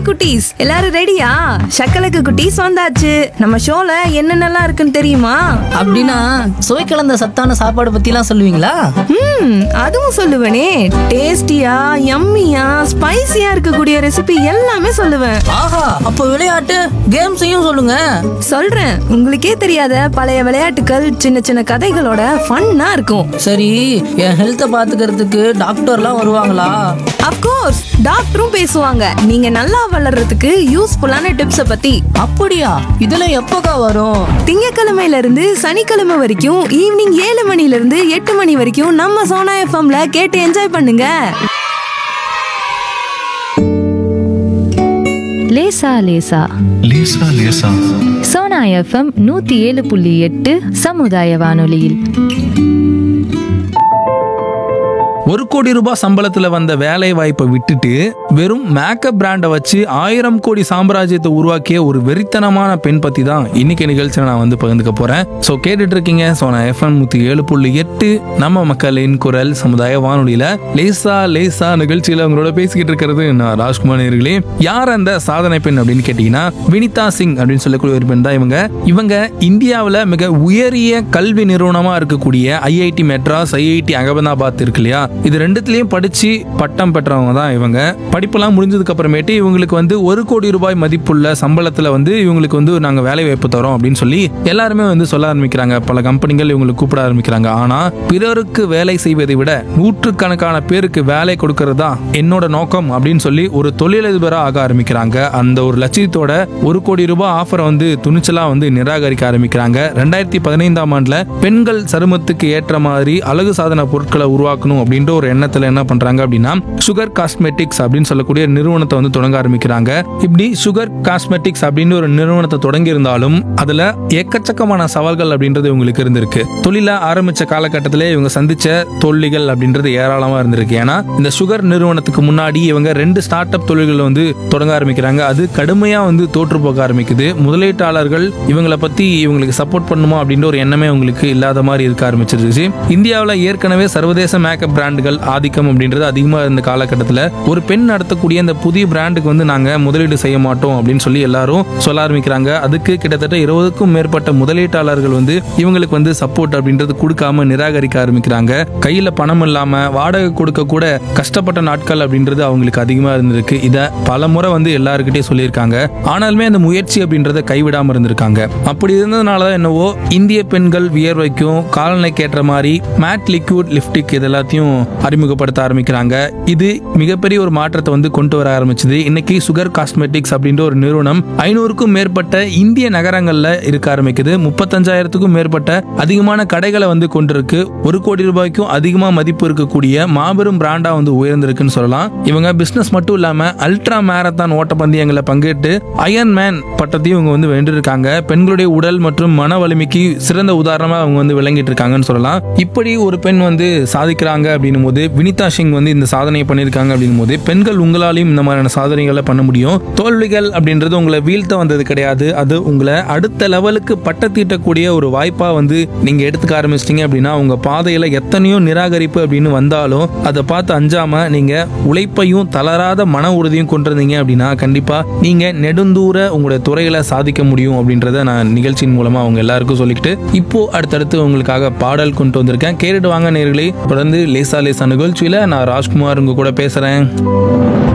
குட்டீஸ், எல்லாரும் ரெடியா? சக்கலக்கு குட்டீஸ் வந்தாச்சு. நம்ம ஷோல என்னென்னலாம் இருக்குன்னு தெரியுமா? அப்படின்னா சுவை கலந்த சத்தான சாப்பாடு பத்திலாம் சொல்லுவீங்களா? அதுவும் சொல்லுவேனே. டேஸ்டியா, யம்மியா, ஸ்பைசியா இருக்கக்கூடிய ரெசிபி எல்லாமே சொல்லுவேன். ஆஹா, அப்போ விளையாட்டு கேம்ஸையும் சொல்லுங்க. சொல்றேன். உங்களுக்கே தெரியாத பழைய விளையாட்டுகள், சின்ன சின்ன கதைகளோட ஃபன்னா இருக்கும். சரி, என் ஹெல்த்தை பாத்துக்கிறதுக்கு டாக்டர்லாம் வருவாங்களா? அப்கோர்ஸ், டாக்டரும் பேசுவாங்க. நீங்க நல்லா வளர்றதுக்கு யூஸ்ஃபுல்லான டிப்ஸ பத்தி. அப்படியா? இதெல்லாம் எப்போக்கா வரும்? திங்கக்கிழமையில இருந்து சனிக்கிழமை வரைக்கும் ஈவினிங் 7 மணில இருந்து 8 மணி வரைக்கும் நம்ம சோனா எஃப்எம்ல கேட்டு என்ஜாய் பண்ணுங்க. லேசா லேசா லேசா லேசா சோனா எஃப்எம் 107.8 சமுதாய வானொலியில். 1 கோடி ரூபாய் சம்பளத்துல வந்த வேலை வாய்ப்பை விட்டுட்டு வெறும் மேக்கப் பிராண்டை வச்சு 1000 கோடி சாம்ராஜ்யத்தை உருவாக்கிய ஒரு வெறித்தனமான பெண் பத்தி தான் இன்னைக்கு நிகழ்ச்சியில நான் வந்து பகிர்ந்துக்க போறேன். ஸோ கேட்டுட்டு இருக்கீங்க சோனா எஃப்எம் 107.8 நம்ம மக்களின் குரல் சமுதாய வானொலியில லேசா லேசா நிகழ்ச்சியில உங்களோட பேசிக்கிட்டு இருக்கிறது நான் ராஜ்குமார் நேயர்களே. யார் அந்த சாதனை பெண் அப்படின்னு கேட்டீங்கன்னா வினிதா சிங் அப்படின்னு சொல்லக்கூடிய ஒரு பெண் தான் இவங்க இந்தியாவில் மிக உயரிய கல்வி நிறுவனமா இருக்கக்கூடிய ஐஐடி மெட்ராஸ், ஐஐடி அகமதாபாத் இருக்கு இல்லையா, இது ரெண்டுத்திலயும் படிச்சு பட்டம் பெற்றவங்க தான் இவங்க. படிப்பெல்லாம் முடிஞ்சதுக்கு அப்புறமேட்டு இவங்களுக்கு வந்து 1 கோடி ரூபாய் மதிப்புள்ள சம்பளத்துல வந்து இவங்களுக்கு வந்து நாங்க வேலை வாய்ப்பு தரோம் அப்படின்னு சொல்லி எல்லாருமே வந்து சொல்ல ஆரம்பிக்கிறாங்க. பல கம்பெனிகள் இவங்களுக்கு கூப்பிட ஆரம்பிக்கிறாங்க. ஆனா பிறருக்கு வேலை செய்வதை விட நூற்றுக்கணக்கான பேருக்கு வேலை கொடுக்கறது தான் என்னோட நோக்கம் அப்படின்னு சொல்லி ஒரு தொழிலதிபரா ஆக ஆரம்பிக்கிறாங்க. அந்த ஒரு லட்சியத்தோட 1 கோடி ரூபாய் ஆஃபரை வந்து துணிச்சலா வந்து நிராகரிக்க ஆரம்பிக்கிறாங்க. 2015ஆம் ஆண்டுல பெண்கள் சருமத்துக்கு ஏற்ற மாதிரி அழகு சாதன பொருட்களை உருவாக்கணும் அப்படின்ற ஒரு எண்ணத்துல என்ன பண்றாங்க அப்படின்னா சுகர் காஸ்மெட்டிக்ஸ் அப்படின்னு சொல்லக்கூடிய நிறுவனத்தை வந்து தொடங்க ஆரம்பிக்கிறாங்க. இப்படி சுகர் காஸ்மெட்டிக்ஸ் அப்படின்னு ஒரு நிறுவனத்தை தொடங்கி இருந்தாலும் அதுல எக்கச்சக்கமான சவால்கள் அப்படின்றது இவங்களுக்கு இருந்திருக்கு. தொழில ஆரம்பிச்ச காலகட்டத்திலே இவங்க சந்திச்ச தோல்விகள் அப்படின்றது ஏராளமா இருந்திருக்கு. ஏன்னா இந்த சுகர் நிறுவனத்துக்கு முன்னாடி இவங்க 2 ஸ்டார்ட் அப் தொழில்களை வந்து தொடங்க ஆரம்பிக்கிறாங்க. அது கடுமையா வந்து தோற்று போக ஆரம்பிக்குது. முதலீட்டாளர்கள் இவங்களை பத்தி இவங்களுக்கு சப்போர்ட் பண்ணுமா அப்படின்ற ஒரு எண்ணமே உங்களுக்கு இல்லாத மாதிரி இருக்க ஆரம்பிச்சிருச்சு. இந்தியாவில் ஏற்கனவே சர்வதேச மேக்கப் பிராண்டுகள் ஆதிக்கம் அப்படின்றது அதிகமா இருந்த காலகட்டத்தில் ஒரு பெண் நடத்தக்கூடிய இந்த புதிய பிராண்டுக்கு வந்து நாங்க முதலீடு செய்ய மாட்டோம் அப்படின்னு சொல்லி எல்லாரும் சொல்ல ஆரம்பிக்கிறாங்க. அதுக்கு கிட்டத்தட்ட 20க்கும் மேற்பட்ட முதலீட்டாளர்கள் வந்து இவங்களுக்கு வந்து சப்போர்ட் அப்படின்றது கொடுக்காம நிராகரிக்க ஆரம்பிக்கிறாங்க. கையில பணம் இல்லாம வாடகை கொடுக்க கூட கஷ்டப்பட்ட நாட்கள் அப்படின்றது அவங்களுக்கு அதிகமா இருந்திருக்கு. இத பல முறை வந்து எல்லாருக்கிட்டே சொல்லியிருக்காங்க. ஆனாலுமே அந்த முயற்சி அப்படின்றத கைவிடாம இருந்திருக்காங்க. அப்படி இருந்ததுனாலதான் என்னவோ இந்திய பெண்கள் வியர்வைக்கும் காலநிலைக்கு ஏற்ற மாதிரி மேட் லிக்விட் லிப்டிக் இதெல்லாத்தையும் அறிமுகப்படுத்த ஆரம்பிக்கிறாங்க. இது மிகப்பெரிய ஒரு மாற்றத்தை வந்து கொண்டு வர ஆரம்பிச்சது. இன்னைக்கு சுகர் காஸ்மெட்டிக்ஸ் அப்படின்ற ஒரு நிறுவனம் 500க்கும் மேற்பட்ட இந்திய நகரங்கள்ல இருக்க ஆரம்பிக்குது. 35,000க்கும் மேற்பட்ட அதிகமான கடைகளை வந்து கொண்டிருக்கு. 1 கோடி ரூபாய்க்கும் அதிகமா மதிப்பு இருக்கக்கூடிய மாபெரும் பிராண்டா வந்து உயர்ந்திருக்குன்னு சொல்லலாம். இவங்க பிசினஸ் மட்டும் இல்லாம அல்ட்ரா மேரத்தான் ஓட்டப்பந்தயங்களை பங்கேற்று அயர்ன் மேன் பட்டத்தையும் இவங்க வந்து வென்றிருக்காங்க. பெண்களுடைய உடல் மற்றும் மன வலிமைக்கு சிறந்த உதாரணமா அவங்க வந்து விளங்கிட்டு இருக்காங்கன்னு சொல்லலாம். இப்படி ஒரு பெண் வந்து சாதிக்கிறாங்க அப்படின்னும் போது, வினிதா சிங் வந்து இந்த சாதனையை பண்ணியிருக்காங்க அப்படின்னும் போது, பெண்கள் உங்களாலையும் இந்த மாதிரியான சாதனைகளை பண்ண முடியும். தோல்விகள் அப்படின்றது உங்களை வீழ்த்த வந்தது கிடையாது. அது உங்களை அடுத்த லெவலுக்கு பட்டத்தீட்டக்கூடிய ஒரு வாய்ப்பா வந்து நீங்க எடுத்துக்க ஆரம்பிச்சிட்டீங்க அப்படின்னா உங்க பாதையில எத்தனையோ நிராகரிப்பு அப்படின்னு வந்தாலும் அதை பார்த்து அஞ்சாம நீங்க உழைப்பையும் தளராத மன உறுதியும் கொண்டிருந்தீங்க அப்படின்னா கண்டிப்பா நீங்க நெடுந்தூர உங்களுடைய துறையில சாதிக்க முடியும் அப்படின்றத நான் நிகழ்ச்சியின் மூலமா அவங்க எல்லாருக்கும் சொல்லிக்கிட்டு இப்போ அடுத்தடுத்து உங்களுக்காக பாடல் கொண்டு வந்திருக்கேன். கேட்டுட்டு வாங்க நேயர்களே. தொடர்ந்து லேசா லேசா நிகழ்ச்சியில நான் ராஜ்குமார் உங்க கூட பேசுறேன்.